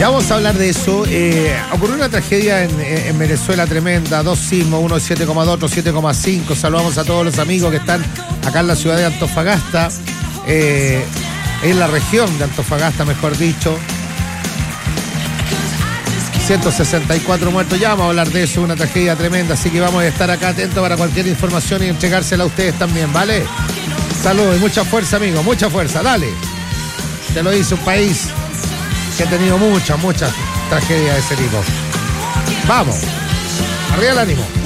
Ya vamos a hablar de eso. Ocurrió una tragedia en Venezuela tremenda, 2 sismos, uno 7,2, otro 7,5. Saludamos a todos los amigos que están acá en la ciudad de Antofagasta, en la región de Antofagasta, mejor dicho. 164 muertos, ya vamos a hablar de eso, una tragedia tremenda, así que vamos a estar acá atentos para cualquier información y entregársela a ustedes también, ¿vale? Saludos y mucha fuerza, amigos, mucha fuerza, dale. Te lo dice un país que ha tenido muchas tragedias de ese tipo. Vamos, arriba el ánimo.